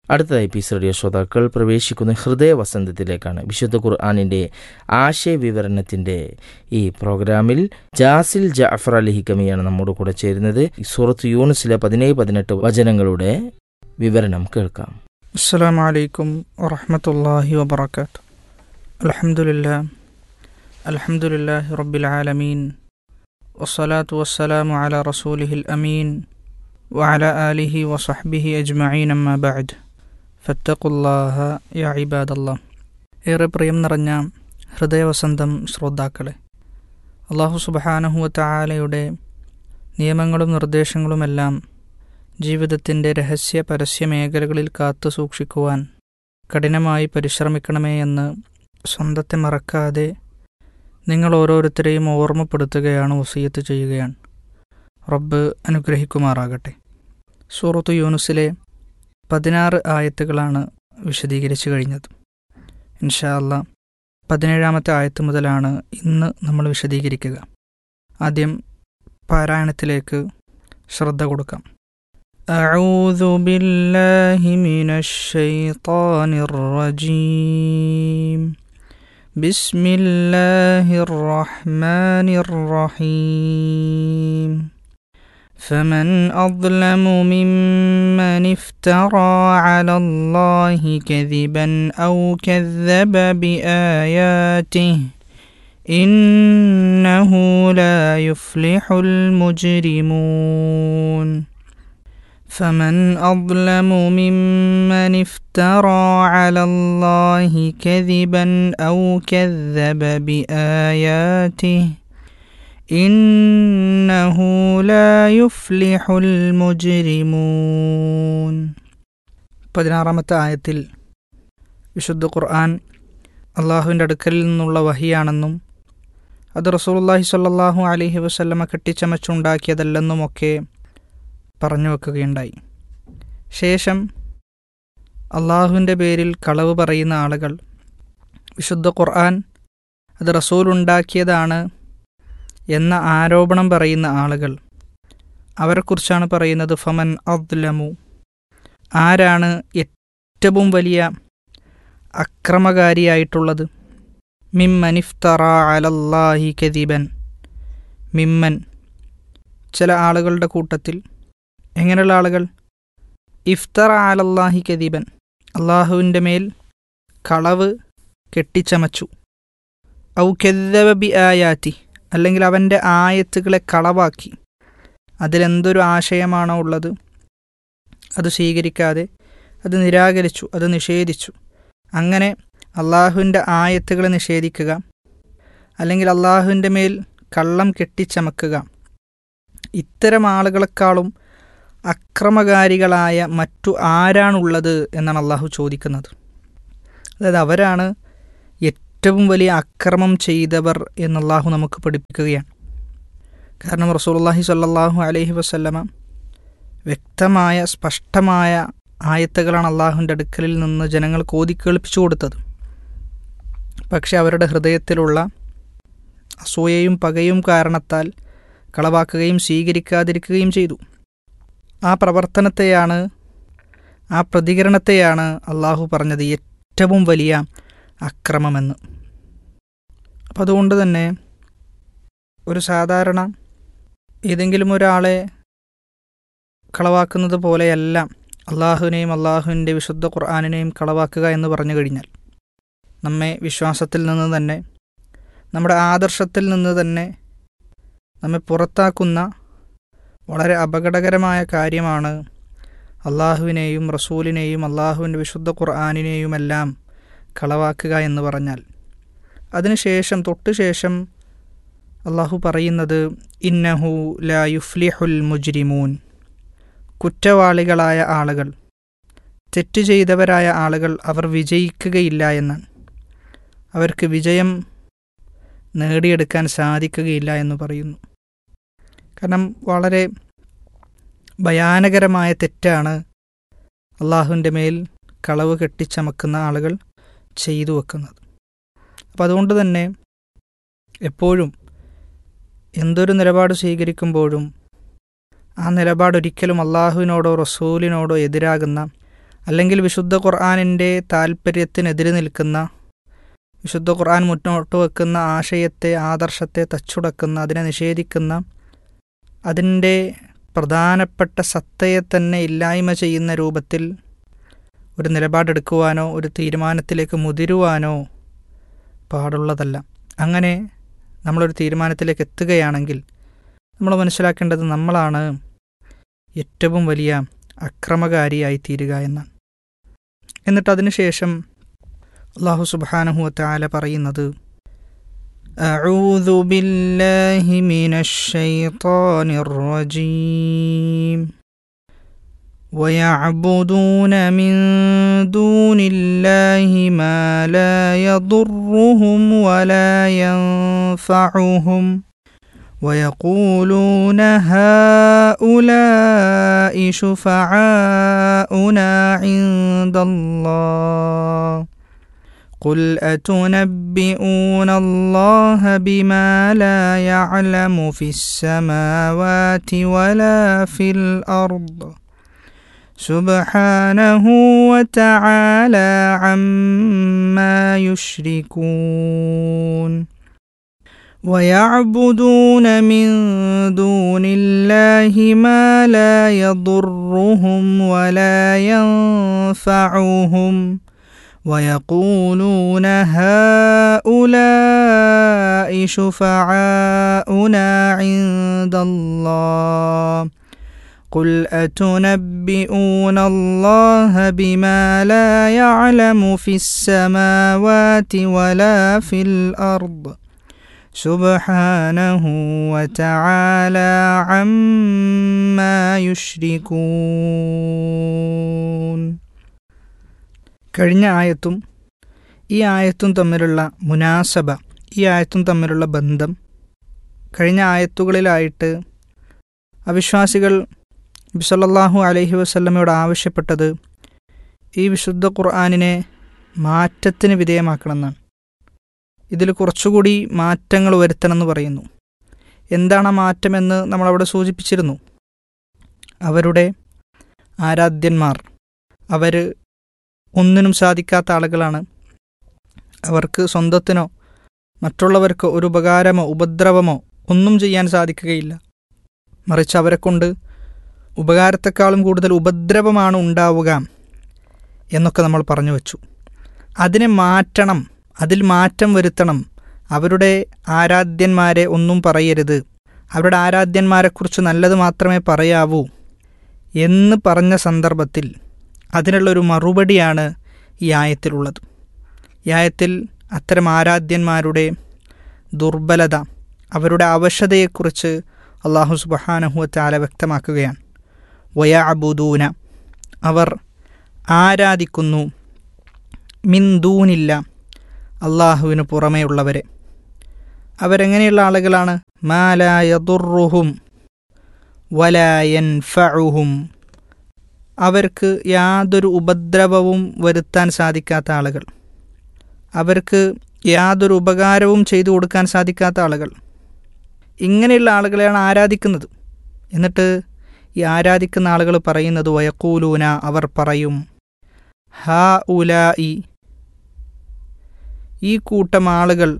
അടുത്തതായി piece radio ശ്രോതാക്കൾ പ്രവേശിക്കുന്ന ഹൃദയവസന്തത്തിലേക്കാണ്. വിശുദ്ധ ഖുർആനിൻ്റെ ആശയവിവരണത്തിൻ്റെ ഈ പ്രോഗ്രാമിൽ ജാസിൽ ജഅഫർ അൽ ഹിക്കമിയാണ് നമ്മോട് കൂടെ ചേരുന്നത്. സൂറത്ത് യൂനുസിലെ 17-18 വചനങ്ങളുടെ വിവരണം കേൾക്കാം. അസ്സലാമു അലൈക്കും വറഹ്മത്തുള്ളാഹി വബറകാതുഹു. അൽഹംദുലില്ലാഹി റബ്ബിൽ ആലമീൻ വസ്സലാത്തു വസ്സലാമു അലാ റസൂലിഹിൽ അമീൻ വഅലാ ആലിഹി വസഹ്ബിഹി അജ്മഈൻ അമ്മാ ബഅദ് ഫത്തഖുല്ലാഹ യാ ഇബാദല്ലാഹ്. ഏറെ പ്രിയം നിറഞ്ഞ ഹൃദയവസന്തം ശ്രോതാക്കളെ, അല്ലാഹു സുബ്ഹാനഹു വ തആലയുടെ നിയമങ്ങളും നിർദ്ദേശങ്ങളുമെല്ലാം ജീവിതത്തിൻ്റെ രഹസ്യ പരസ്യ മേഖലകളിൽ കാത്തു സൂക്ഷിക്കുവാൻ കഠിനമായി പരിശ്രമിക്കണമേ എന്ന് സ്വന്തത്തെ മറക്കാതെ നിങ്ങൾ ഓരോരുത്തരെയും ഓർമ്മപ്പെടുത്തുകയാണ്, വസിയത്ത് ചെയ്യുകയാണ്. റബ്ബ് അനുഗ്രഹിക്കുമാറാകട്ടെ. സൂറത്തു യൂനുസിലെ 16 ആയത്തുകളാണ് വിശദീകരിച്ചു കഴിഞ്ഞത്. ഇൻഷാ അല്ലാഹ് 17-ാമത്തെ ആയത്ത് മുതലാണ് ഇന്ന് നമ്മൾ വിശദീകരിക്കുക. ആദ്യം പാരായണത്തിലേക്ക് ശ്രദ്ധ കൊടുക്കാം. أعوذ بالله من الشيطان الرجيم بسم الله الرحمن الرحيم فمن أظلم ممن افترى على الله كذبا أو كذب بآياته إنه لا يفلح المجرمون فمن أظلم ممن افترى على الله كذبا أو كذب بآياته إنه لا يفلح المجرمون. 16-ാമത്തെ ആയത്തിൽ വിശുദ്ധ ഖുർആൻ അള്ളാഹുവിൻ്റെ അടുക്കലിൽ നിന്നുള്ള വഹിയാണെന്നും അത് റസൂലുള്ളാഹി സ്വല്ലല്ലാഹു അലൈഹി വസല്ലമ കെട്ടിച്ചമച്ചുണ്ടാക്കിയതല്ലെന്നുമൊക്കെ പറഞ്ഞു വെക്കുകയുണ്ടായി. ശേഷം അള്ളാഹുവിൻ്റെ പേരിൽ കളവ് പറയുന്ന ആളുകൾ, വിശുദ്ധ ഖുർആൻ അത് റസൂലുണ്ടാക്കിയതാണ് എന്ന ആരോപണം പറയുന്ന ആളുകൾ, അവരെക്കുറിച്ചാണ് പറയുന്നത്. ഫമൻ അദ്ലമു, ആരാണ് ഏറ്റവും വലിയ അക്രമകാരിയായിട്ടുള്ളത്? മിമ്മൻ ഇഫ്തറ അലല്ലാഹി കദിബൻ, മിമ്മൻ ചില ആളുകളുടെ കൂട്ടത്തിൽ. എങ്ങനെയുള്ള ആളുകൾ? ഇഫ്തറ അലല്ലാഹി കദിബൻ, അള്ളാഹുവിൻ്റെ മേൽ കളവ് കെട്ടിച്ചമച്ചു. ഔ കദ്ദബ ബി ആയാതി, അല്ലെങ്കിൽ അവൻ്റെ ആയത്തുകളെ കളവാക്കി. അതിലെന്തൊരു ആശയമാണോ ഉള്ളത് അത് സ്വീകരിക്കാതെ അത് നിരാകരിച്ചു, അത് നിഷേധിച്ചു. അങ്ങനെ അള്ളാഹുവിൻ്റെ ആയത്തുകളെ നിഷേധിക്കുക, അല്ലെങ്കിൽ അള്ളാഹുവിൻ്റെ മേൽ കള്ളം കെട്ടിച്ചമക്കുക, ഇത്തരം ആളുകളെക്കാളും അക്രമകാരികളായ മറ്റു ആരാണുള്ളത് എന്നാണ് അള്ളാഹു ചോദിക്കുന്നത്. അതായത് അവരാണ് ഏറ്റവും വലിയ അക്രമം ചെയ്തവർ എന്ന് അള്ളാഹു നമുക്ക് പഠിപ്പിക്കുകയാണ്. കാരണം റസൂലുള്ളാഹി സ്വല്ലല്ലാഹു അലൈഹി വസല്ലമ വ്യക്തമായ സ്പഷ്ടമായ ആയത്തുകളാണ് അള്ളാഹുവിൻ്റെ അടുക്കലിൽ നിന്ന് ജനങ്ങൾക്ക് ഓതിക്കേൾപ്പിച്ചു കൊടുത്തത്. പക്ഷെ അവരുടെ ഹൃദയത്തിലുള്ള അസൂയയും പകയും കാരണത്താൽ കളവാക്കുകയും സ്വീകരിക്കാതിരിക്കുകയും ചെയ്തു. ആ പ്രവർത്തനത്തെയാണ്, ആ പ്രതികരണത്തെയാണ് അള്ളാഹു പറഞ്ഞത് ഏറ്റവും വലിയ അക്രമമെന്ന്. അപ്പം അതുകൊണ്ട് തന്നെ ഒരു സാധാരണ ഏതെങ്കിലും ഒരാളെ കളവാക്കുന്നത് പോലെയല്ല അള്ളാഹുവിനെയും അള്ളാഹുവിൻ്റെ വിശുദ്ധ ഖുർആനിനെയും കളവാക്കുക എന്ന് പറഞ്ഞു കഴിഞ്ഞാൽ, നമ്മെ വിശ്വാസത്തിൽ നിന്ന് തന്നെ, നമ്മുടെ ആദർശത്തിൽ നിന്ന് തന്നെ നമ്മെ പുറത്താക്കുന്ന വളരെ അപകടകരമായ കാര്യമാണ് അള്ളാഹുവിനെയും റസൂലിനെയും അള്ളാഹുവിൻ്റെ വിശുദ്ധ ഖുർആനിനെയുമെല്ലാം കളവാക്കുക എന്ന് പറഞ്ഞാൽ. അതിനുശേഷം തൊട്ടുശേഷം അള്ളാഹു പറയുന്നത് ഇന്നഹു ലാ യുഫ്ലിഹുൽ മുജ്രിമൂൻ, കുറ്റവാളികളായ ആളുകൾ, തെറ്റ് ചെയ്തവരായ ആളുകൾ അവർ വിജയിക്കുകയില്ല എന്നാണ്. അവർക്ക് വിജയം നേടിയെടുക്കാൻ സാധിക്കുകയില്ല എന്ന് പറയുന്നു. കാരണം വളരെ ഭയാനകരമായ തെറ്റാണ് അള്ളാഹുവിൻ്റെ മേൽ കളവ് കെട്ടിച്ചമക്കുന്ന ആളുകൾ ചെയ്തു വെക്കുന്നത്. അപ്പം അതുകൊണ്ട് തന്നെ എപ്പോഴും എന്തൊരു നിലപാട് സ്വീകരിക്കുമ്പോഴും ആ നിലപാടൊരിക്കലും അള്ളാഹുവിനോടോ റസൂലിനോടോ എതിരാകുന്ന അല്ലെങ്കിൽ വിശുദ്ധ ഖുർആനിൻ്റെ താൽപ്പര്യത്തിനെതിരെ നിൽക്കുന്ന, വിശുദ്ധ ഖുർആൻ മുന്നോട്ട് വെക്കുന്ന ആശയത്തെ, ആദർശത്തെ തച്ചുടക്കുന്ന, അതിനെ നിഷേധിക്കുന്ന, അതിൻ്റെ പ്രധാനപ്പെട്ട സത്തയെ തന്നെ ഇല്ലായ്മ ചെയ്യുന്ന രൂപത്തിൽ ഒരു നിലപാടെടുക്കുവാനോ ഒരു തീരുമാനത്തിലേക്ക് മുതിരുവാനോ പാടുള്ളതല്ല. അങ്ങനെ നമ്മളൊരു തീരുമാനത്തിലേക്ക് എത്തുകയാണെങ്കിൽ നമ്മൾ മനസ്സിലാക്കേണ്ടത് നമ്മളാണ് ഏറ്റവും വലിയ അക്രമകാരിയായി തീരുക എന്നാണ്. എന്നിട്ട് അതിനുശേഷം അല്ലാഹു സുബ്ഹാനഹു വ തആല പറയുന്നത്, അഊദു ബില്ലാഹി മിനശ് ശൈത്വാനിർ റജീം വയഅ്ബുദൂന മിൻ ദൂനില്ലാഹി മാ ലാ യദുർറുഹും വലാ യൻഫഉഹും ويقولون هؤلاء شفعاؤنا عند الله قل أتنبئون الله بما لا يعلم في السماوات ولا في الأرض سبحانه وتعالى عما يشركون ويعبدون من دون الله ما لا يضرهم ولا ينفعهم ويقولون هؤلاء شفعاؤنا عند الله قل أتنبئون الله بما لا يعلم في السماوات ولا في الأرض سبحانه وتعالى عما يشركون. കഴിഞ്ഞ ആയത്തും ഈ ആയത്തും തമ്മിലുള്ള മുനാസബ, ഈ ആയത്തും തമ്മിലുള്ള ബന്ധം, കഴിഞ്ഞ ആയത്തുകളിലായിട്ട് അവിശ്വാസികൾ നബി സല്ലല്ലാഹു അലൈഹി വസല്ലമയോട് ആവശ്യപ്പെട്ടത് ഈ വിശുദ്ധ ഖുർആനിനെ മാറ്റത്തിന് വിധേയമാക്കണമെന്നാണ്. ഇതിൽ കുറച്ചുകൂടി മാറ്റങ്ങൾ വരുത്തണമെന്ന് പറയുന്നു. എന്താണ് ആ മാറ്റമെന്ന് നമ്മളവിടെ സൂചിപ്പിച്ചിരുന്നു. അവരുടെ ആരാധ്യന്മാർ, അവർ ഒന്നിനും സാധിക്കാത്ത ആളുകളാണ്. അവർക്ക് സ്വന്തത്തിനോ മറ്റുള്ളവർക്ക് ഒരു ഉപകാരമോ ഉപദ്രവമോ ഒന്നും ചെയ്യാൻ സാധിക്കുകയില്ല. മറിച്ച് അവരെ കൊണ്ട് ഉപകാരത്തെക്കാളും കൂടുതൽ ഉപദ്രവമാണ് ഉണ്ടാവുക എന്നൊക്കെ നമ്മൾ പറഞ്ഞു വച്ചു. അതിനെ മാറ്റണം, അതിൽ മാറ്റം വരുത്തണം. അവരുടെ ആരാധ്യന്മാരെ ഒന്നും പറയരുത്, അവരുടെ ആരാധ്യന്മാരെക്കുറിച്ച് നല്ലത് മാത്രമേ പറയാവൂ എന്ന് പറഞ്ഞ സന്ദർഭത്തിൽ അതിനുള്ളൊരു മറുപടിയാണ് ഈ ആയത്തിലുള്ളത്. ഈ ആയത്തിൽ അത്തരം ആരാധ്യന്മാരുടെ ദുർബലത, അവരുടെ അവശതയെക്കുറിച്ച് അല്ലാഹു സുബ്ഹാനഹു വ തആല വ്യക്തമാക്കുകയാണ്. വയഅ്ബുദൂന, അവർ ആരാധിക്കുന്നു, മിൻ ദൂനില്ല, അല്ലാഹുവിന് പുറമേയുള്ളവരെ. അവരെങ്ങനെയുള്ള ആളുകളാണ്? മാ ലാ യദുർറുഹും വലാ യൻഫഉഹും, അവർക്ക് യാതൊരു ഉപദ്രവവും വരുത്താൻ സാധിക്കാത്ത ആളുകൾ, അവർക്ക് യാതൊരു ഉപകാരവും ചെയ്തു കൊടുക്കാൻ സാധിക്കാത്ത ആളുകൾ. ഇങ്ങനെയുള്ള ആളുകളെയാണ് ആരാധിക്കുന്നത്. എന്നിട്ട് ഈ ആരാധിക്കുന്ന ആളുകൾ പറയുന്നത് വയഖൂലൂന, അവർ പറയും, ഹാ ഉലായി, ഈ കൂട്ടം ആളുകൾ,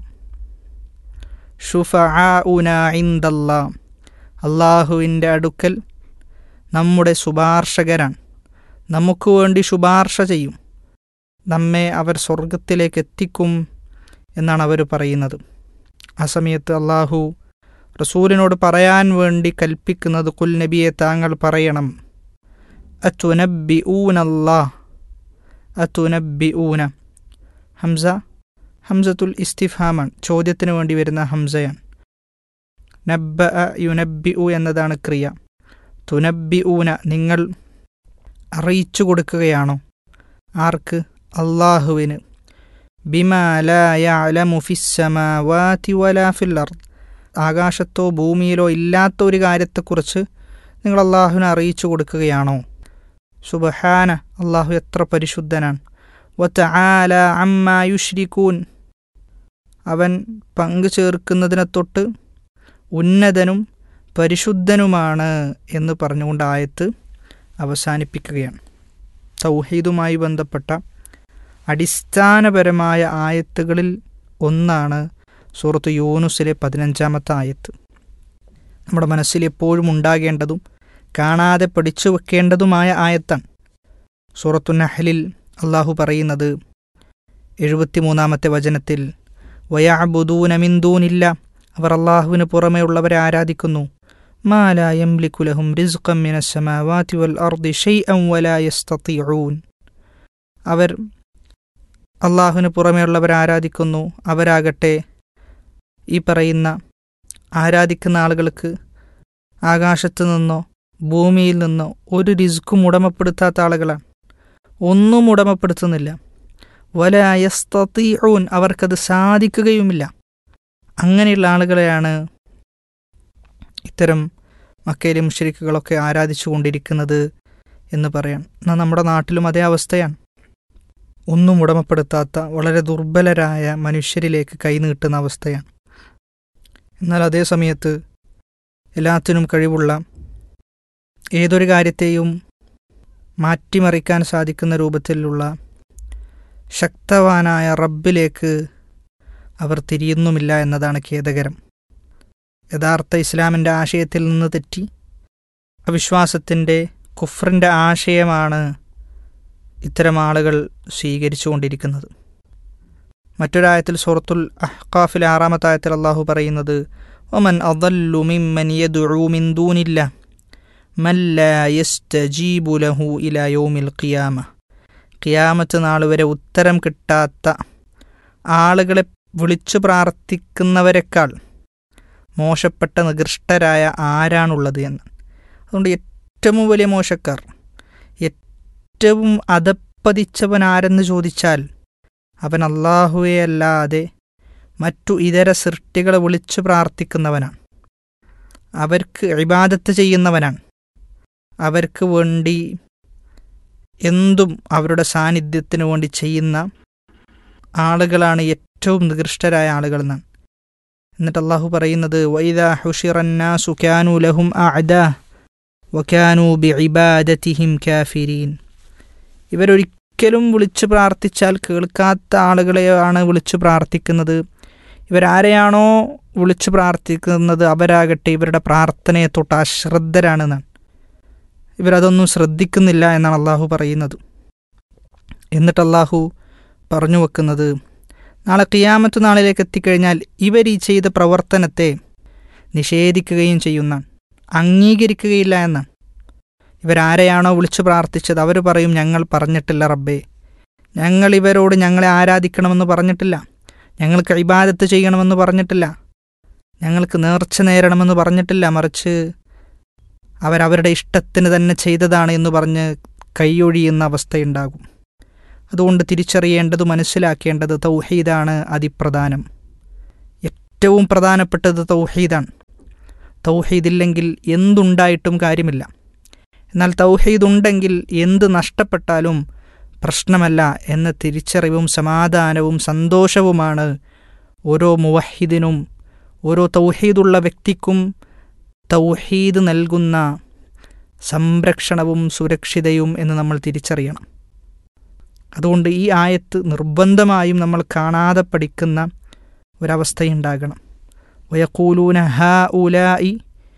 ശുഫആഉന ഇൻദല്ലാ, അല്ലാഹുവിൻ്റെ അടുക്കൽ നമ്മുടെ ശുപാർശകരാണ്, നമുക്ക് വേണ്ടി ശുപാർശ ചെയ്യും, നമ്മെ അവർ സ്വർഗത്തിലേക്ക് എത്തിക്കും എന്നാണ് അവർ പറയുന്നത്. ആ സമയത്ത് അല്ലാഹു റസൂലിനോട് പറയാൻ വേണ്ടി കൽപ്പിക്കുന്നത്, ഖുൽ നബിയെ താങ്കൾ പറയണം, അതുനബ്ബിഊനല്ലാഹ്, അതുനബ്ബിഊന, ഹംസത്തുൽ ഇസ്തിഫാമാണ്, ചോദ്യത്തിന് വേണ്ടി വരുന്ന ഹംസയാണ്. നബ്ബഅ യുനബ്ബിഉ എന്നതാണ് ക്രിയ. തുനബ്ബിഊന, നിങ്ങൾ അറിയിച്ചു കൊടുക്കുകയാണോ? ആർക്ക്? അല്ലാഹുവിന്. ബിമാ ലാ യഅലമു ഫിസ്സമാവാതി വലാ ഫിൽ അർദ്, ആകാശത്തോ ഭൂമിയിലോ ഇല്ലാത്ത ഒരു കാര്യത്തെക്കുറിച്ച് നിങ്ങൾ അല്ലാഹുവിനെ അറിയിച്ചു കൊടുക്കുകയാണോ? സുബ്ഹാന, അല്ലാഹു എത്ര പരിശുദ്ധനാണ്. വതആല അമ്മാ യുശ്രികൂൻ, അവൻ പങ്കു ചേർക്കുന്നതിനെ തൊട്ട് ഉന്നതനും പരിശുദ്ധനുമാണ് എന്ന് പറഞ്ഞുകൊണ്ട് ആയത്ത് അവസാനിപ്പിക്കുകയാണ്. തൗഹീദുമായി ബന്ധപ്പെട്ട അടിസ്ഥാനപരമായ ആയത്തുകളിൽ ഒന്നാണ് സൂറത്ത് യൂനുസിലെ 15-ാമത്തെ ആയത്ത്. നമ്മുടെ മനസ്സിൽ എപ്പോഴും ഉണ്ടാകേണ്ടതും കാണാതെ പഠിച്ചു വെക്കേണ്ടതുമായ ആയത്താണ്. സൂറത്തു നഹ്ലിൽ അള്ളാഹു പറയുന്നത് 73-ാമത്തെ വചനത്തിൽ, വയഅ്ബുദൂന മിൻ ദൂനില്ല, അവർ അള്ളാഹുവിന് പുറമേ ഉള്ളവരെ ആരാധിക്കുന്നു. മാ ലാ യംലികു ലഹും റിസ്ഖൻ മിനസ് സമാവാതി വൽ അർദി ശൈഅൻ വലാ യസ്തതിഊൻ. അവർ അള്ളാഹുവിന് പുറമേ ഉള്ളവരെ ആരാധിക്കുന്നു. അവരാകട്ടെ ഈ പറയുന്ന ആരാധിക്കുന്ന ആളുകൾക്ക് ആകാശത്തു നിന്നോ ഭൂമിയിൽ നിന്നോ ഒരു റിസ്ക്കും ഉടമപ്പെടുത്താത്ത ആളുകളാണ്. ഒന്നും ഉടമപ്പെടുത്തുന്നില്ല. വലാ യസ്തതിഊൻ, അവർക്കത് സാധിക്കുകയുമില്ല. അങ്ങനെയുള്ള ആളുകളെയാണ് ഇത്തരം മക്കയിലെ മുശ്രിക്കുകളൊക്കെ ആരാധിച്ചു കൊണ്ടിരിക്കുന്നത് എന്ന് പറയാം. എന്നാൽ നമ്മുടെ നാട്ടിലും അതേ അവസ്ഥയാണ്. ഒന്നും ഉടമപ്പെടുത്താത്ത വളരെ ദുർബലരായ മനുഷ്യരിലേക്ക് കൈനീട്ടുന്ന അവസ്ഥയാണ്. എന്നാൽ അതേ സമയത്ത് എല്ലാത്തിനും കഴിവുള്ള, ഏതൊരു കാര്യത്തെയും മാറ്റിമറിക്കാൻ സാധിക്കുന്ന രൂപത്തിലുള്ള ശക്തവാനായ റബ്ബിലേക്ക് അവർ തിരിയുന്നുമില്ല എന്നതാണ് ഖേദകരം. യഥാർത്ഥ ഇസ്ലാമിൻ്റെ ആശയത്തിൽ നിന്ന് തെറ്റി അവിശ്വാസത്തിൻ്റെ, കുഫ്റിൻ്റെ ആശയമാണ് ഇത്തരം ആളുകൾ സ്വീകരിച്ചുകൊണ്ടിരിക്കുന്നത്. മറ്റൊരായത്തിൽ സൂറത്തുൽ അഹ്ഖാഫിലെ 6-ാമത്തെ ആയത്തിൽ അള്ളാഹു പറയുന്നത്, വമൻ അദല്ലു മിമ്മൻ യദ്ഉ മിൻ ദൂനില്ലാഹ് മൻ ലാ യസ്തജീബു ലഹു ഇലാ യൗമിൽ ഖിയാമ. ഖിയാമത്ത് നാൾ വരെ ഉത്തരം കിട്ടാത്ത ആളുകളെ വിളിച്ചു പ്രാർത്ഥിക്കുന്നവരെക്കാൾ മോശപ്പെട്ട നികൃഷ്ടരായ ആരാണുള്ളത് എന്ന്. അതുകൊണ്ട് ഏറ്റവും വലിയ മോശക്കാർ, ഏറ്റവും അധപ്പതിച്ചവൻ ആരെന്ന് ചോദിച്ചാൽ അവൻ അല്ലാഹുവെ അല്ലാതെ മറ്റു ഇതര സൃഷ്ടികളെ വിളിച്ചു പ്രാർത്ഥിക്കുന്നവനാണ്. അവർക്ക് ഇബാദത്ത് ചെയ്യുന്നവനാണ്. അവർക്ക് വേണ്ടി എന്തും അവരുടെ സാന്നിധ്യത്തിന് വേണ്ടി ചെയ്യുന്ന ആളുകളാണ് ഏറ്റവും നികൃഷ്ടരായ ആളുകൾ എന്നാണ്. എന്നിട്ട് അള്ളാഹു പറയുന്നത്, വഇദാ ഹുശിറന്നാസു കാനൂ ലഹും അഅദാ വകാനൂ ബിഇബാദതിഹിം കാഫിരീൻ. ഇവരൊരിക്കലും വിളിച്ചു പ്രാർത്ഥിച്ചാൽ കേൾക്കാത്ത ആളുകളെയാണ് വിളിച്ചു പ്രാർത്ഥിക്കുന്നത്. ഇവരാരെയാണോ വിളിച്ചു പ്രാർത്ഥിക്കുന്നത് അവരാകട്ടെ ഇവരുടെ പ്രാർത്ഥനയെ തൊട്ട് അശ്രദ്ധരാണെന്നാണ്. ഇവരതൊന്നും ശ്രദ്ധിക്കുന്നില്ല എന്നാണ് അള്ളാഹു പറയുന്നത്. എന്നിട്ട് അള്ളാഹു പറഞ്ഞു വെക്കുന്നത്, നാളെ ഖിയാമത്ത് നാളിലേക്ക് എത്തിക്കഴിഞ്ഞാൽ ഇവർ ഈ ചെയ്ത പ്രവർത്തനത്തെ നിഷേധിക്കുകയും ചെയ്യുന്നതാണ്, അംഗീകരിക്കുകയില്ല എന്നാണ്. ഇവരാരെയാണോ വിളിച്ചു പ്രാർത്ഥിച്ചത് അവർ പറയും, ഞങ്ങൾ പറഞ്ഞിട്ടില്ല റബ്ബേ, ഞങ്ങൾ ഇവരോട് ഞങ്ങളെ ആരാധിക്കണമെന്ന് പറഞ്ഞിട്ടില്ല, ഞങ്ങൾക്ക് ഇബാദത്ത് ചെയ്യണമെന്ന് പറഞ്ഞിട്ടില്ല, ഞങ്ങൾക്ക് നേർച്ച നേരണമെന്ന് പറഞ്ഞിട്ടില്ല, മറിച്ച് അവരവരുടെ ഇഷ്ടത്തിന് തന്നെ ചെയ്തതാണ് എന്ന് പറഞ്ഞ് കൈയൊഴിയുന്ന അവസ്ഥയുണ്ടാകും. അതുകൊണ്ട് തിരിച്ചറിയേണ്ടത്, മനസ്സിലാക്കേണ്ടത് തൗഹീദാണ് അതിപ്രധാനം. ഏറ്റവും പ്രധാനപ്പെട്ടത് തൗഹീദാണ്. തൗഹീദില്ലെങ്കിൽ എന്തുണ്ടായിട്ടും കാര്യമില്ല. എന്നാൽ തൗഹീദ് ഉണ്ടെങ്കിൽ എന്ത് നഷ്ടപ്പെട്ടാലും പ്രശ്നമല്ല എന്ന തിരിച്ചറിവും സമാധാനവും സന്തോഷവുമാണ് ഓരോ മുവഹിദിനും, ഓരോ തൗഹീദുള്ള വ്യക്തിക്കും തൗഹീദ് നൽകുന്ന സംരക്ഷണവും സുരക്ഷിതയും എന്ന് നമ്മൾ തിരിച്ചറിയണം. അതുകൊണ്ട് ഈ ആയത്ത് നിർബന്ധമായും നമ്മൾ കാണാതെ പഠിക്കുന്ന ഒരവസ്ഥയുണ്ടാകണം. വയഖൂലൂന ഹൗലാഇ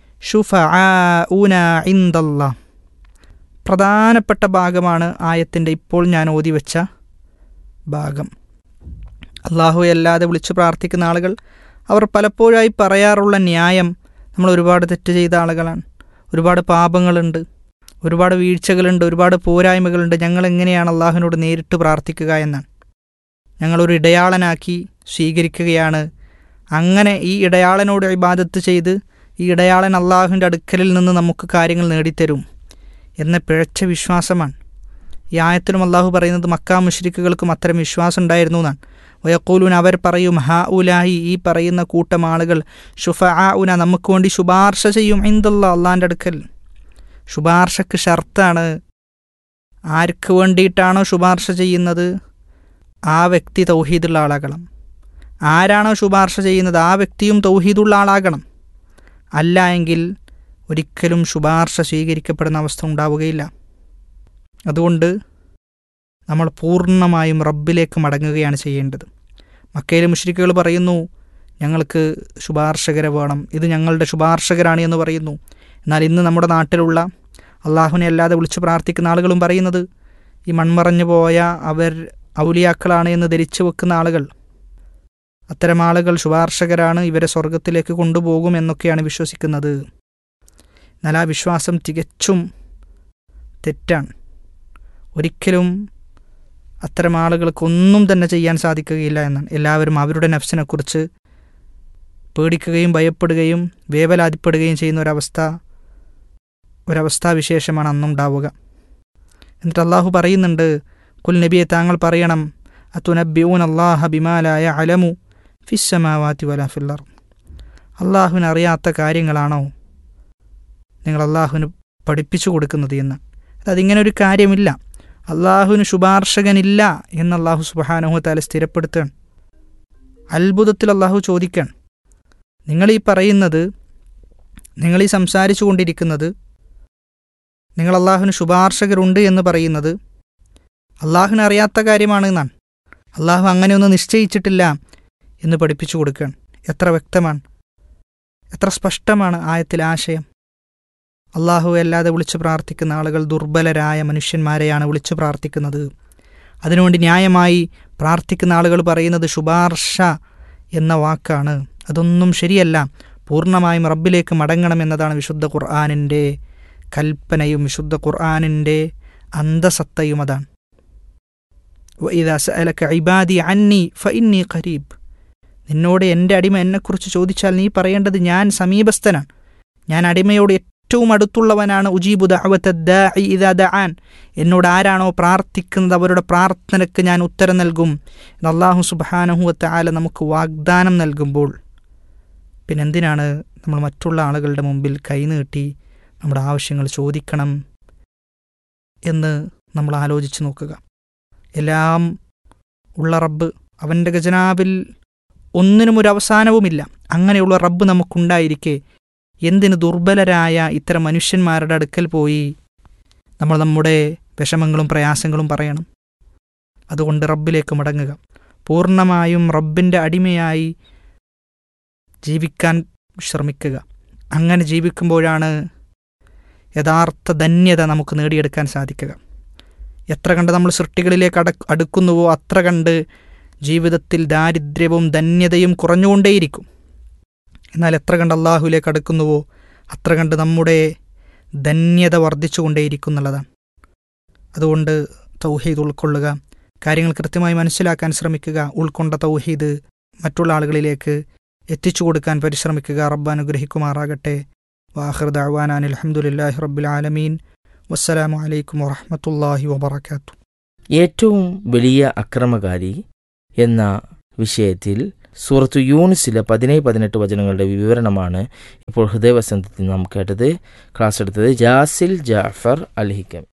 ശുഫആഉന ഇൻദല്ലാഹ്. പ്രധാനപ്പെട്ട ഭാഗമാണ് ആയത്തിൻ്റെ ഇപ്പോൾ ഞാൻ ഓതിവെച്ച ഭാഗം. അല്ലാഹുവെ അല്ലാതെ വിളിച്ചു പ്രാർത്ഥിക്കുന്ന ആളുകൾ അവർ പലപ്പോഴായി പറയാറുള്ള ന്യായം, നമ്മൾ ഒരുപാട് തെറ്റ് ചെയ്ത ആളുകളാണ്, ഒരുപാട് പാപങ്ങളുണ്ട്, ഒരുപാട് വീഴ്ചകളുണ്ട്, ഒരുപാട് പോരായ്മകളുണ്ട്, ഞങ്ങൾ എങ്ങനെയാണ് അള്ളാഹുവിനോട് നേരിട്ട് പ്രാർത്ഥിക്കുക എന്നാണ്. ഞങ്ങളൊരു ഇടയാളനാക്കി സ്വീകരിക്കുകയാണ്. അങ്ങനെ ഈ ഇടയാളനോട് ഇബാദത്ത് ചെയ്ത് ഈ ഇടയാളൻ അള്ളാഹുവിൻ്റെ അടുക്കലിൽ നിന്ന് നമുക്ക് കാര്യങ്ങൾ നേടിത്തരും എന്ന പിഴച്ച വിശ്വാസമാണ്. ഈ ആയത്തിലും അള്ളാഹു പറയുന്നത് മക്കാ മുശ്രിക്കുകൾക്കും അത്തരം വിശ്വാസം ഉണ്ടായിരുന്നു എന്നാണ്. വയഖൂലൂൻ, അവർ പറയും, ഹൗലാഹി, ഈ പറയുന്ന കൂട്ടം ആളുകൾ, ശുഫആഉന, നമുക്ക് വേണ്ടി ശുപാർശ ചെയ്യും, ഇൻദല്ലാഹ്, അള്ളാഹിൻ്റെ അടുക്കൽ. ശുപാർശക്ക് ഷർത്താണ്. ആർക്ക് വേണ്ടിയിട്ടാണോ ശുപാർശ ചെയ്യുന്നത് ആ വ്യക്തി തൗഹീദുള്ള ആളാകണം. ആരാണോ ശുപാർശ ചെയ്യുന്നത് ആ വ്യക്തിയും തൗഹീദുള്ള ആളാകണം. അല്ല എങ്കിൽ ഒരിക്കലും ശുപാർശ സ്വീകരിക്കപ്പെടുന്ന അവസ്ഥ ഉണ്ടാവുകയില്ല. അതുകൊണ്ട് നമ്മൾ പൂർണ്ണമായും റബ്ബിലേക്ക് മടങ്ങുകയാണ് ചെയ്യേണ്ടത്. മക്കയിലെ മുശ്രിക്കുകൾ പറയുന്നു, ഞങ്ങൾക്ക് ശുപാർശകരെ വേണം, ഇത് ഞങ്ങളുടെ ശുപാർശകരാണ് എന്ന് പറയുന്നു. എന്നാൽ ഇന്ന് നമ്മുടെ നാട്ടിലുള്ള അള്ളാഹുവിനെ അല്ലാതെ വിളിച്ചു പ്രാർത്ഥിക്കുന്ന ആളുകളും പറയുന്നത് ഈ മൺമറഞ്ഞു പോയ അവർ ഔലിയാക്കളാണ് എന്ന് ധരിച്ചു വെക്കുന്ന ആളുകൾ, അത്തരം ആളുകൾ ശുപാർശകരാണ്, ഇവരെ സ്വർഗത്തിലേക്ക് കൊണ്ടുപോകും എന്നൊക്കെയാണ് വിശ്വസിക്കുന്നത്. എന്നാൽ ആ വിശ്വാസം തികച്ചും തെറ്റാണ്. ഒരിക്കലും അത്തരം ആളുകൾക്കൊന്നും തന്നെ ചെയ്യാൻ സാധിക്കുകയില്ല എന്നാണ്. എല്ലാവരും അവരുടെ നഫ്സിനെക്കുറിച്ച് പേടിക്കുകയും ഭയപ്പെടുകയും വേവലാതിപ്പെടുകയും ചെയ്യുന്ന ഒരവസ്ഥാവിശേഷമാണ് അന്നുണ്ടാവുക. എന്നിട്ട് അള്ളാഹു പറയുന്നുണ്ട്, കുൽ നബിയെ താങ്കൾ പറയണം, അതുനബ്ബിഊന അല്ലാഹ ബിമാ ലാ യഅലമു ഫിസ്സമാവാതി വലാ ഫിൽ അർദ്. അള്ളാഹുവിന് അറിയാത്ത കാര്യങ്ങളാണോ നിങ്ങൾ അള്ളാഹുവിന് പഠിപ്പിച്ചു കൊടുക്കുന്നത് എന്ന്? അതിങ്ങനെ ഒരു കാര്യമില്ല, അള്ളാഹുവിന് ശുപാർശകനില്ല എന്ന് അള്ളാഹു സുബ്ഹാനഹു വ തആല സ്ഥിരപ്പെടുത്തുകയാണ്. അത്ഭുതത്തിൽ അള്ളാഹു ചോദിക്കുകയാണ്, നിങ്ങളീ പറയുന്നത്, നിങ്ങളീ സംസാരിച്ചു കൊണ്ടിരിക്കുന്നത്, നിങ്ങൾ അള്ളാഹുവിന് ശുപാർശകരുണ്ട് എന്ന് പറയുന്നത് അള്ളാഹുവിന് അറിയാത്ത കാര്യമാണ് എന്നാണ്. അള്ളാഹു അങ്ങനെയൊന്നും നിശ്ചയിച്ചിട്ടില്ല എന്ന് പഠിപ്പിച്ചു കൊടുക്കുകയാണ്. എത്ര വ്യക്തമാണ്, എത്ര സ്പഷ്ടമാണ് ആയത്തിലെ ആശയം. അള്ളാഹുവെ അല്ലാതെ വിളിച്ചു പ്രാർത്ഥിക്കുന്ന ആളുകൾ ദുർബലരായ മനുഷ്യന്മാരെയാണ് വിളിച്ചു പ്രാർത്ഥിക്കുന്നത്. അതിനുവേണ്ടി ന്യായമായി പ്രാർത്ഥിക്കുന്ന ആളുകൾ പറയുന്നത് ശുപാർശ എന്ന വാക്കാണ്. അതൊന്നും ശരിയല്ല. പൂർണ്ണമായും റബ്ബിലേക്ക് മടങ്ങണമെന്നതാണ് വിശുദ്ധ ഖുർആനിൻ്റെ കൽപ്പനയും വിശുദ്ധ ഖുർആനിൻ്റെ അന്തസത്തയും അതാണ്. വഇദാ സഅലക ഇബാദി അന്നി ഫഇന്നി ഖരീബ്. നിന്നോട് എൻ്റെ അടിമ എന്നെക്കുറിച്ച് ചോദിച്ചാൽ നീ പറയേണ്ടത് ഞാൻ സമീപസ്ഥനാണ്, ഞാൻ അടിമയോട് ഏറ്റവും അടുത്തുള്ളവനാണ്. ഉജീബു ദഅവത ദാഇ ഇദാ ദഅാൻ. എന്നോട് ആരാണോ പ്രാർത്ഥിക്കുന്നത് അവരുടെ പ്രാർത്ഥനയ്ക്ക് ഞാൻ ഉത്തരം നൽകും എന്ന് അല്ലാഹു സുബ്ഹാനഹു വ തആല നമുക്ക് വാഗ്ദാനം നൽകുമ്പോൾ പിന്നെന്തിനാണ് നമ്മൾ മറ്റുള്ള ആളുകളുടെ മുമ്പിൽ കൈനീട്ടി നമ്മുടെ ആവശ്യങ്ങൾ ചോദിക്കണം എന്ന് നമ്മൾ ആലോചിച്ച് നോക്കുക. എല്ലാം ഉള്ള റബ്ബ്, അവൻ്റെ ഖജനാവിൽ ഒന്നിനും ഒരു അവസാനവുമില്ല. അങ്ങനെയുള്ള റബ്ബ് നമുക്കുണ്ടായിരിക്കെ എന്തിന് ദുർബലരായ ഇത്തരം മനുഷ്യന്മാരുടെ അടുക്കൽ പോയി നമ്മൾ നമ്മുടെ വിഷമങ്ങളും പ്രയാസങ്ങളും പറയണം? അതുകൊണ്ട് റബ്ബിലേക്ക് മടങ്ങുക, പൂർണ്ണമായും റബ്ബിൻ്റെ അടിമയായി ജീവിക്കാൻ ശ്രമിക്കുക. അങ്ങനെ ജീവിക്കുമ്പോഴാണ് യഥാർത്ഥ ധന്യത നമുക്ക് നേടിയെടുക്കാൻ സാധിക്കുക. എത്ര കണ്ട് നമ്മൾ സൃഷ്ടികളിലേക്ക് അടുക്കുന്നുവോ അത്ര കണ്ട് ജീവിതത്തിൽ ദാരിദ്ര്യവും ധന്യതയും കുറഞ്ഞുകൊണ്ടേയിരിക്കും. എന്നാൽ എത്ര കണ്ട് അള്ളാഹുവിലേക്ക് അടുക്കുന്നുവോ അത്ര കണ്ട് നമ്മുടെ ധന്യത വർദ്ധിച്ചുകൊണ്ടേയിരിക്കും എന്നുള്ളതാണ്. അതുകൊണ്ട് തൗഹീദ് ഉൾക്കൊള്ളുക, കാര്യങ്ങൾ കൃത്യമായി മനസ്സിലാക്കാൻ ശ്രമിക്കുക, ഉൾക്കൊണ്ട തൗഹീദ് മറ്റുള്ള ആളുകളിലേക്ക് എത്തിച്ചു കൊടുക്കാൻ പരിശ്രമിക്കുക. റബ്ബ് അനുഗ്രഹിക്കുമാറാകട്ടെ. വാഖിർ ദഅ്വാനാ അൽഹംദുലില്ലാഹി റബ്ബിൽ ആലമീൻ. വസ്സലാമു അലൈക്കും വറഹ്മത്തുള്ളാഹി വബറകാതുഹു. ഏറ്റവും വലിയ അക്രമകാരി എന്ന വിഷയത്തിൽ സൂറത്തു യൂനിസിലെ 17-18 വചനങ്ങളുടെ വിവരണമാണ് ഇപ്പോൾ ഹൃദയവസന്തത്തിൽ നാം കേട്ടത്. ക്ലാസ് എടുത്തത് ജാസിൽ ജാഫർ അൽ-ഹിക്കമി.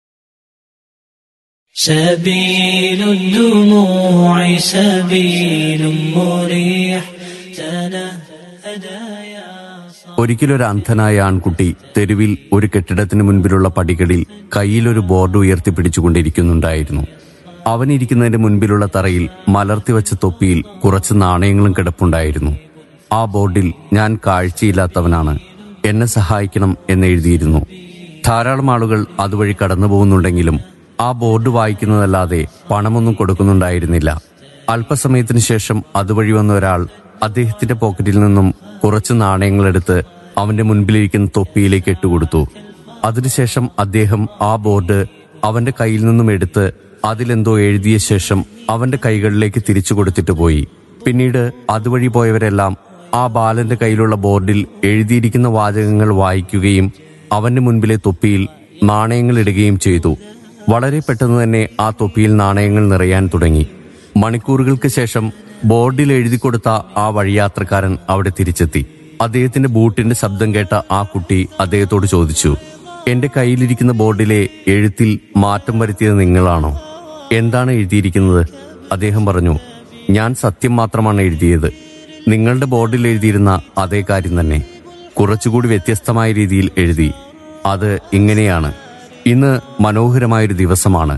سبيل الدموع سبيل مريح تنهدى يا ഒരിക്കലൊരു അന്ധനായ ആൺകുട്ടി തെരുവിൽ ഒരു കെട്ടിടത്തിന് മുൻപിലുള്ള പടികളിൽ കയ്യിലൊരു ബോർഡ് ഉയർത്തിപ്പിടിച്ചുകൊണ്ടിരിക്കുന്നുണ്ടായിരുന്നു. അവനിരിക്കുന്നതിന്റെ മുൻപിലുള്ള തറയിൽ മലർത്തിവെച്ച തൊപ്പിയിൽ കുറച്ച് നാണയങ്ങളും കിടപ്പുണ്ടായിരുന്നു. ആ ബോർഡിൽ ഞാൻ കാഴ്ചയില്ലാത്തവനാണ്, എന്നെ സഹായിക്കണം എന്നെഴുതിയിരുന്നു. ധാരാളം ആളുകൾ അതുവഴി കടന്നു പോകുന്നുണ്ടെങ്കിലും ആ ബോർഡ് വായിക്കുന്നതല്ലാതെ പണമൊന്നും കൊടുക്കുന്നുണ്ടായിരുന്നില്ല. അല്പസമയത്തിനു ശേഷം അതുവഴി വന്ന ഒരാൾ അദ്ദേഹത്തിന്റെ പോക്കറ്റിൽ നിന്നും കുറച്ച് നാണയങ്ങളെടുത്ത് അവന്റെ മുൻപിലിരിക്കുന്ന തൊപ്പിയിലേക്ക് ഇട്ടുകൊടുത്തു. അതിനുശേഷം അദ്ദേഹം ആ ബോർഡ് അവന്റെ കയ്യിൽ നിന്നും എടുത്ത് അതിലെന്തോ എഴുതിയ ശേഷം അവന്റെ കൈകളിലേക്ക് തിരിച്ചു കൊടുത്തിട്ട് പോയി. പിന്നീട് അതുവഴി പോയവരെല്ലാം ആ ബാലന്റെ കയ്യിലുള്ള ബോർഡിൽ എഴുതിയിരിക്കുന്ന വാചകങ്ങൾ വായിക്കുകയും അവന്റെ മുൻപിലെ തൊപ്പിയിൽ നാണയങ്ങൾ ഇടുകയും ചെയ്തു. വളരെ പെട്ടെന്ന് തന്നെ ആ തൊപ്പിയിൽ നാണയങ്ങൾ നിറയാൻ തുടങ്ങി. മണിക്കൂറുകൾക്ക് ശേഷം ബോർഡിൽ എഴുതി കൊടുത്ത ആ വഴിയാത്രക്കാരൻ അവിടെ തിരിച്ചെത്തി. അദ്ദേഹത്തിന്റെ ബൂട്ടിന്റെ ശബ്ദം കേട്ട ആ കുട്ടി അദ്ദേഹത്തോട് ചോദിച്ചു, എന്റെ കയ്യിലിരിക്കുന്ന ബോർഡിലെ എഴുത്തിൽ മാറ്റം വരുത്തിയത് നിങ്ങളാണോ? എന്താണ് എഴുതിയിരിക്കുന്നത്? അദ്ദേഹം പറഞ്ഞു, ഞാൻ സത്യം മാത്രമാണ് എഴുതിയത്. നിങ്ങളുടെ ബോർഡിൽ എഴുതിയിരുന്ന അതേ കാര്യം തന്നെ, കുറച്ചുകൂടി വ്യത്യസ്തമായ രീതിയിൽ എഴുതി. അത് ഇങ്ങനെയാണ്: ഇന്ന് മനോഹരമായൊരു ദിവസമാണ്,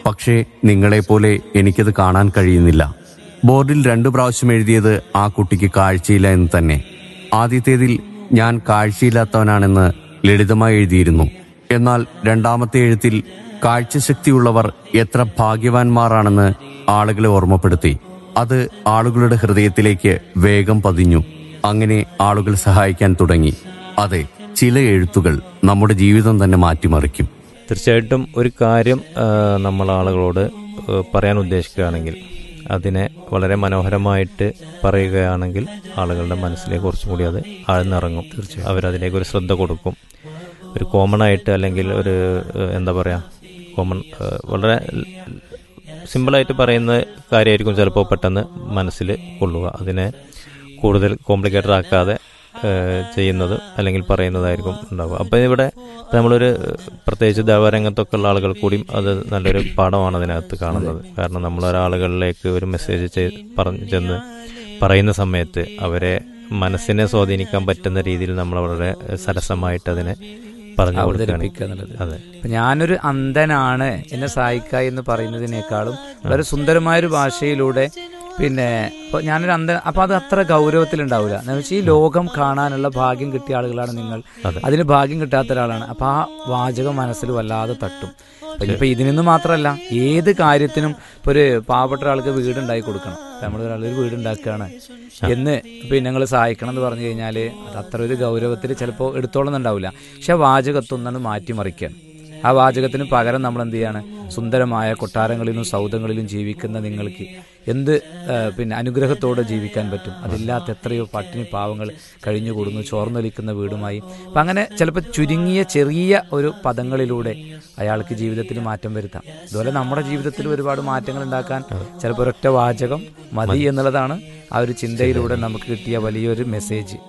പക്ഷേ നിങ്ങളെപ്പോലെ എനിക്കത് കാണാൻ കഴിയുന്നില്ല. ബോർഡിൽ 2 പ്രാവശ്യം എഴുതിയത് ആ കുട്ടിക്ക് കാഴ്ചയില്ല എന്ന് തന്നെ. ആദ്യത്തേതിൽ ഞാൻ കാഴ്ചയില്ലാത്തവനാണെന്ന് ലളിതമായി എഴുതിയിരുന്നു. എന്നാൽ രണ്ടാമത്തെ എഴുത്തിൽ കാഴ്ചശക്തിയുള്ളവർ എത്ര ഭാഗ്യവാന്മാരാണെന്ന് ആളുകളെ ഓർമ്മപ്പെടുത്തി. അത് ആളുകളുടെ ഹൃദയത്തിലേക്ക് വേഗം പതിഞ്ഞു. അങ്ങനെ ആളുകൾ സഹായിക്കാൻ തുടങ്ങി. അതെ, ചില എഴുത്തുകൾ നമ്മുടെ ജീവിതം തന്നെ മാറ്റിമറിക്കും. തീർച്ചയായിട്ടും ഒരു കാര്യം നമ്മൾ ആളുകളോട് പറയാൻ ഉദ്ദേശിക്കുകയാണെങ്കിൽ അതിനെ വളരെ മനോഹരമായിട്ട് പറയുകയാണെങ്കിൽ ആളുകളുടെ മനസ്സിലേക്ക് കുറച്ചും കൂടി അത് ആഴ്ന്നിറങ്ങും. തീർച്ചയായും അവരതിലേക്ക് ഒരു ശ്രദ്ധ കൊടുക്കും. ഒരു കോമൺ ആയിട്ട് അല്ലെങ്കിൽ ഒരു എന്താ പറയുക, കോമൺ വളരെ സിമ്പിളായിട്ട് പറയുന്ന കാര്യമായിരിക്കും ചിലപ്പോൾ പെട്ടെന്ന് മനസ്സിൽ കൊള്ളുക. അതിനെ കൂടുതൽ കോംപ്ലിക്കേറ്റഡ് ആക്കാതെ ചെയ്യുന്നത് അല്ലെങ്കിൽ പറയുന്നതായിരിക്കും ഉണ്ടാവുക. അപ്പം ഇവിടെ നമ്മളൊരു പ്രത്യേകിച്ച് ദേവരംഗത്തൊക്കെ ഉള്ള ആളുകൾ കൂടിയും അത് നല്ലൊരു പാഠമാണ് അതിനകത്ത് കാണുന്നത്. കാരണം നമ്മളൊരാളുകളിലേക്ക് ഒരു മെസ്സേജ് ചെന്ന് പറയുന്ന സമയത്ത് അവരെ മനസ്സിനെ സ്വാധീനിക്കാൻ പറ്റുന്ന രീതിയിൽ നമ്മൾ വളരെ സരസമായിട്ട് അതിനെ പറഞ്ഞു അവതരിപ്പിക്കുക. അതെ, ഞാനൊരു അന്ധനാണ് എന്നെ സഹായിക്കുക എന്ന് പറയുന്നതിനേക്കാളും വളരെ സുന്ദരമായൊരു ഭാഷയിലൂടെ പിന്നെ ഇപ്പോൾ ഞാനൊരു അന്ധൻ, അപ്പോൾ അത് അത്ര ഗൗരവത്തിലുണ്ടാവില്ല. എന്ന് വെച്ചാൽ ഈ ലോകം കാണാനുള്ള ഭാഗ്യം കിട്ടിയ ആളുകളാണ് നിങ്ങൾ, അതിന് ഭാഗ്യം കിട്ടാത്ത ഒരാളാണ്. അപ്പോൾ ആ വാചകം മനസ്സിൽ വല്ലാതെ തട്ടും. ഇപ്പം ഇതിനൊന്നും മാത്രമല്ല, ഏത് കാര്യത്തിനും ഇപ്പോൾ ഒരു പാവപ്പെട്ട ഒരാൾക്ക് വീടുണ്ടാക്കി കൊടുക്കണം. നമ്മൾ ഒരാളൊരു വീടുണ്ടാക്കുകയാണ് എന്ന് പിന്നെ ഞങ്ങൾ സഹായിക്കണം എന്ന് പറഞ്ഞു കഴിഞ്ഞാൽ അത് അത്ര ഒരു ഗൗരവത്തിൽ ചിലപ്പോൾ എടുത്തോളുന്നുണ്ടാവില്ല. പക്ഷെ ആ വാചകത്തൊന്നാണ് മാറ്റിമറിക്കുകയാണ്. ആ വാചകത്തിന് പകരം നമ്മൾ എന്ത് ചെയ്യാണ്, സുന്ദരമായ കൊട്ടാരങ്ങളിലും സൗധങ്ങളിലും ജീവിക്കുന്ന നിങ്ങൾക്ക് എന്ത് പിന്നെ അനുഗ്രഹത്തോടെ ജീവിക്കാൻ പറ്റും? അതില്ലാത്ത എത്രയോ പട്ടിണി പാവങ്ങൾ കഴിഞ്ഞുകൂടുന്നു ചോർന്നൊലിക്കുന്ന വീടുമായി. അപ്പം അങ്ങനെ ചിലപ്പോൾ ചുരുങ്ങിയ ചെറിയ ഒരു പദങ്ങളിലൂടെ അയാൾക്ക് ജീവിതത്തിൽ മാറ്റം വരുത്താം. അതുപോലെ നമ്മുടെ ജീവിതത്തിൽ ഒരുപാട് മാറ്റങ്ങൾ ഉണ്ടാക്കാൻ ചിലപ്പോൾ ഒരൊറ്റ വാചകം മതി എന്നുള്ളതാണ് ആ ഒരു ചിന്തയിലൂടെ നമുക്ക് കിട്ടിയ വലിയൊരു മെസ്സേജ്.